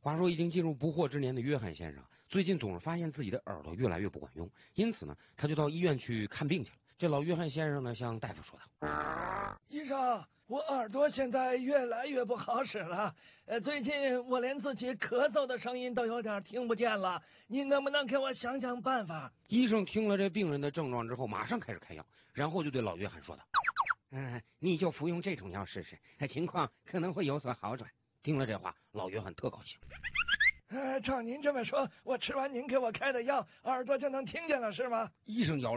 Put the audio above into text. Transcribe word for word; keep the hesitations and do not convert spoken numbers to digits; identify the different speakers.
Speaker 1: 话说已经进入不惑之年的约翰先生，最近总是发现自己的耳朵越来越不管用，因此呢，他就到医院去看病去了。这老约翰先生呢，向大夫说道：“
Speaker 2: 医生，我耳朵现在越来越不好使了，呃，最近我连自己咳嗽的声音都有点听不见了，你能不能给我想想办法？”
Speaker 1: 医生听了这病人的症状之后，马上开始开药，然后就对老约翰说道：“嗯、呃，你就服用这种药试试，情况可能会有所好转。”听了这话，老约翰特高兴。
Speaker 2: 呃，照您这么说，我吃完您给我开的药，耳朵就能听见了是吗？
Speaker 1: 医生摇